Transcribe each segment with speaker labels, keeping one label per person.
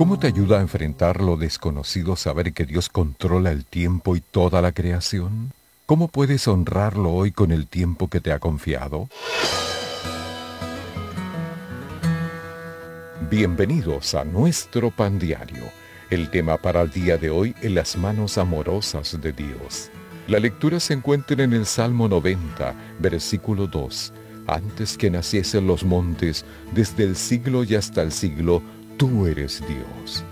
Speaker 1: ¿Cómo te ayuda a enfrentar lo desconocido saber que Dios controla el tiempo y toda la creación? ¿Cómo puedes honrarlo hoy con el tiempo que te ha confiado? Bienvenidos a nuestro Pan Diario. El tema para el día de hoy: en las manos amorosas de Dios. La lectura se encuentra en el Salmo 90, versículo 2. Antes que naciesen los montes, desde el siglo y hasta el siglo, tú eres Dios.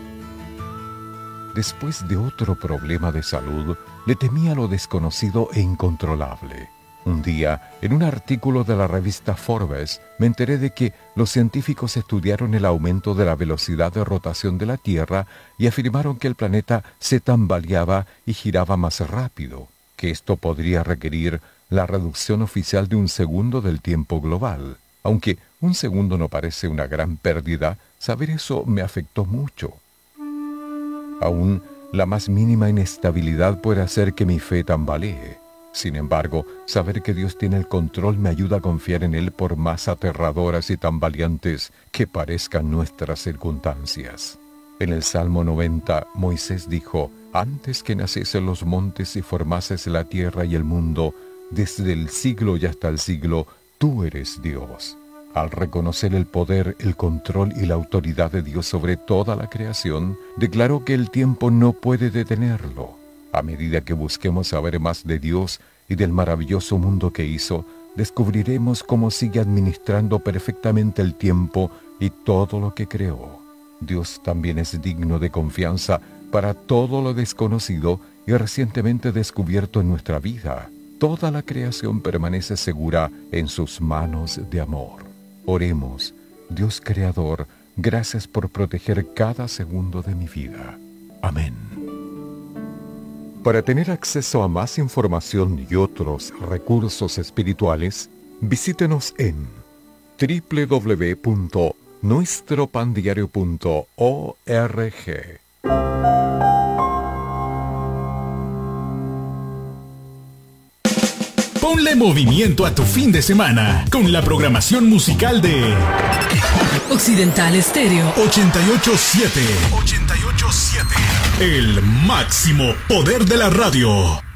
Speaker 1: Después de otro problema de salud, le temía lo desconocido e incontrolable. Un día, en un artículo de la revista Forbes, me enteré de que los científicos estudiaron el aumento de la velocidad de rotación de la Tierra y afirmaron que el planeta se tambaleaba y giraba más rápido, que esto podría requerir la reducción oficial de 1 segundo del tiempo global. Aunque 1 segundo no parece una gran pérdida, saber eso me afectó mucho. Aún la más mínima inestabilidad puede hacer que mi fe tambalee. Sin embargo, saber que Dios tiene el control me ayuda a confiar en Él por más aterradoras y tambaleantes que parezcan nuestras circunstancias. En el Salmo 90, Moisés dijo: antes que naciesen los montes y formases la tierra y el mundo, desde el siglo y hasta el siglo, tú eres Dios. Al reconocer el poder, el control y la autoridad de Dios sobre toda la creación, declaró que el tiempo no puede detenerlo. A medida que busquemos saber más de Dios y del maravilloso mundo que hizo, descubriremos cómo sigue administrando perfectamente el tiempo y todo lo que creó. Dios también es digno de confianza para todo lo desconocido y recientemente descubierto en nuestra vida. Toda la creación permanece segura en sus manos de amor. Oremos. Dios Creador, gracias por proteger cada segundo de mi vida. Amén. Para tener acceso a más información y otros recursos espirituales, visítenos en www.nuestropandiario.org.
Speaker 2: Ponle movimiento a tu fin de semana con la programación musical de
Speaker 3: Occidental Estéreo
Speaker 2: 887. El máximo poder de la radio.